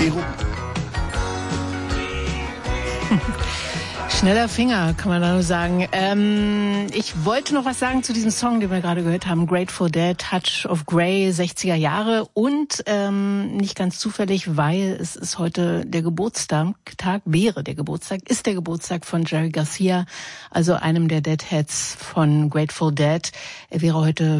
Schneller Finger, kann man da nur sagen. Ich wollte noch was sagen zu diesem Song, den wir gerade gehört haben. Grateful Dead, Touch of Grey, 60er Jahre. Und nicht ganz zufällig, weil es ist heute der Geburtstag, ist der Geburtstag von Jerry Garcia, also einem der Deadheads von Grateful Dead. Er wäre heute